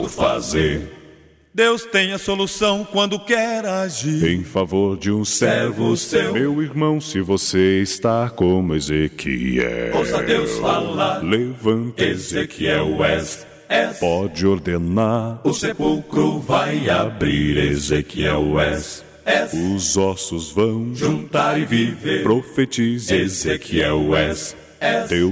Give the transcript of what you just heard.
por fazer. Deus tem a solução quando quer agir em favor de um servo seu. Meu irmão, se você está como Ezequiel, ouça Deus falar. Levanta Ezequiel és. Pode ordenar. O sepulcro vai abrir. Ezequiel és. Os ossos vão juntar e viver. Profetize. Ezequiel és. Deus